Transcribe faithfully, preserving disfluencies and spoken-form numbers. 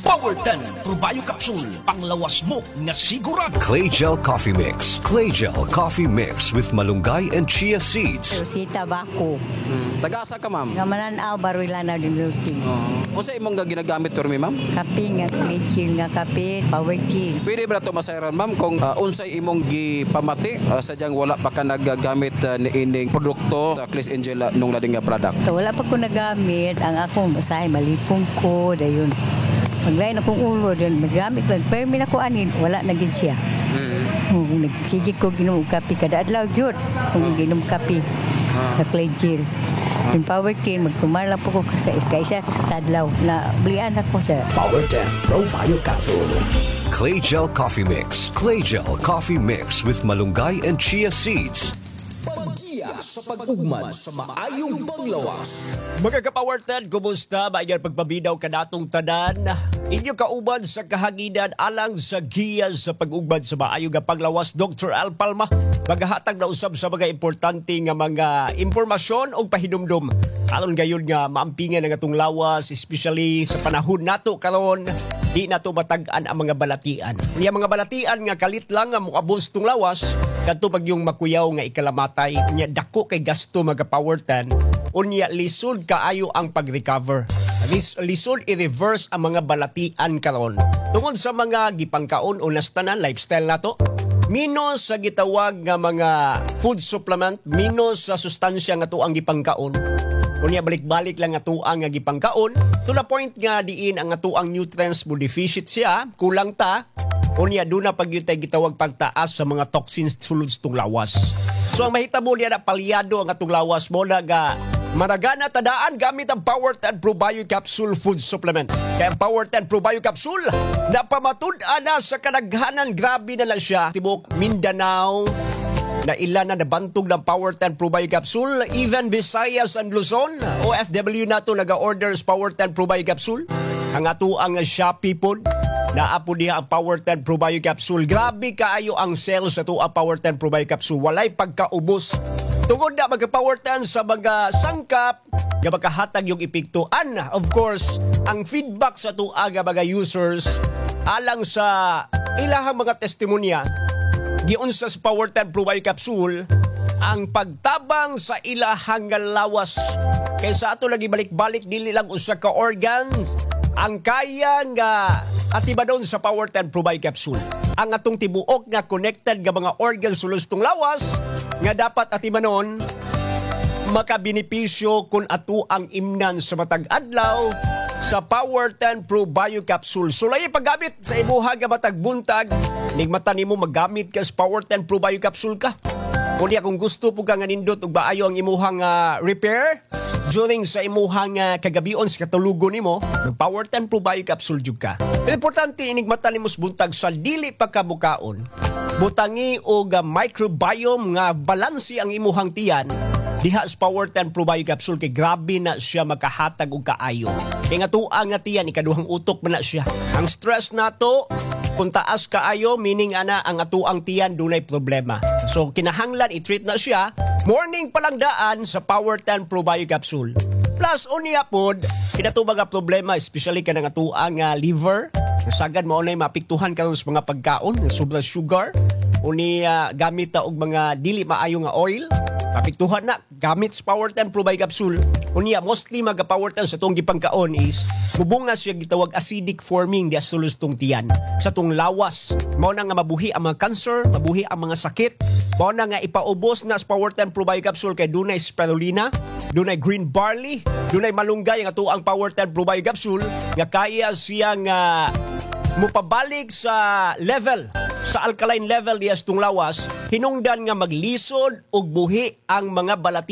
Power ten Probio Capsule, panglawas mo nga sigurado. Clay Gel Coffee Mix. Clay Gel Coffee Mix with malunggay and chia seeds. Rosita Bako. Hmm. Taga-asa ka, ma'am? Nga mananaw, baruilana din routine. Oo. O sa imong nga ginagamit to mi, ma'am? Kape nga, clean chill nga kape, power chill. Pwede ba ito masayran, ma'am, kung uh, unsay imong gipamati uh, sadyang wala pa ka nagagamit uh, ni ining produkto sa Clis Angel uh, nung lading nga product? So, wala pa ko nagamit. Ang akong basahin, malipong ko, dayon. Maglain akong ulo din, magamit ko. Pero min ako anin, wala na gid siya. Mm-hmm. Kung nagsigit ko ginom kape, kada adlaw gyud kung ginom kape sa clean chill. Yung power chill, magtumar lang po ko sa kaisa sa kadlaw na balian ako sa Power ten Probio Capsule. Clay Gel Coffee Mix. Clay Gel Coffee Mix with malunggay and chia seeds. Paggiya sa pag-ugman sa maayong panglawas. Mga ka-Power ten, kumusta? Bayan pagpabidaw ka natong tanan. Inyo kauban sa kahanginan alang sa giya sa pag-ugman sa maayong nga panglawas. Doctor Al Palma, maghahatag na usab sa mga importante nga mga impormasyon o pahinumdum. Alon gayon nga maampingan nga atong lawas, especially sa panahon nato karon. Di nato matag-an ang mga balatian. Niya mga balatian nga kalit lang nga mukabos tong lawas, kadto pag yung makuyaw nga ikalamatay, niya dako kay gasto mga Power ten, unya lisod kaayo ang pag-recover. Lis, lisod i-reverse ang mga balatian karon. Tungod sa mga gipangkaon o nastanan lifestyle nato, minus sa gitawag nga mga food supplement, minus sa sustansya nga tuang gipangkaon. Unya balik-balik lang nga tuang nga gipangkaon, to the point nga diin ang tuang nutrients mo deficit siya, kulang ta. Unya doon na pag yun tayo gitawag pagtaas sa mga toxins sulod sa itong lawas. So ang mahitabo niya na palyado ang atong lawas mo na ga maragana tadaan gamit ang Power ten Probio Capsule Food Supplement. Kaya ang Power ten Probio Capsule na pamatud-an na sa kadaghanan, grabe na lang siya. Tibok Mindanao, na ilan na nabantog ng Power ten Probio Capsule, even Visayas and Luzon, O F W na ito nag-orders Power ten Probio Capsule. Ang ato ang Shopee po, naapo diha ang Power ten Probio Capsule. Grabe kaayo ang sales sa ito ang Power ten Probio Capsule. Walay pagkaubos. Tungod na mag-Power ten sa mga sangkap, nga makahatag yung epektuan. Of course, ang feedback sa ito aga mga users, alang sa ilahang mga testimonya, giunsa sa Power ten Probio Capsule, ang pagtabang sa ilahang lawas. Kaysa ato lagi balik-balik, dili lang usa ka organs, ang kaya nga atibadon sa Power ten Probio Capsule. Ang atong tibuok nga connected nga mga organs sulod tong lawas, nga dapat atimanon, makabenepisyo kung ato ang imnan sa matag adlaw sa Power ten Probio Capsule. Sulay paggamit sa imuha nga matag buntag, nigmata nimo magamit ka sa Power ten Probio Capsule ka. Kunya kung gusto po ka nga nindot ug baayo ang imuhang uh, repair during sa imuhang uh, kagabion sa katulugon nimo, Power ten Probio Capsule jud ka. Importante inigmata nimo sa buntag sa dili pa ka mukaon. Butangi og uh, microbiome nga balansi ang imuhang tiyan. Diha sa Power ten Probio Capsule kay grabe na siya makahatag og kaayo. Kay nga tuang nga tiyan ikaduhang utok man na siya. Ang stress nato kung taas kaayo, meaning ana ang atuang tiyan dunay problema. So kinahanglan i-treat na siya morning pa lang daan sa Power ten Probio Capsule. Plus unya pod kinatubang nga problema especially kanang atuang uh, liver. Sagad mao nay mapiktuhan karon sa mga pagkaon, sobra sugar, uni uh, gamit ta og mga dili maayo nga oil. Mapiktuhan na gamit sa Power ten Probio Capsule. Unya mostly mga Power ten sa tong gipangkaon is mubunga siya gitawag acidic forming di sulod tong tiyan sa tong lawas. Mao na nga mabuhi ang mga cancer, mabuhi ang mga sakit. Mao na nga ipaubos na sa Power ten Probio Capsule kay dunay spirulina, dunay green barley, dunay malunggay nga tuang Power ten Probio Capsule nga kaya siya nga mupabalik sa level, sa alkaline level diya sa tong lawas, hinungdan nga maglisod og buhi ang mga balati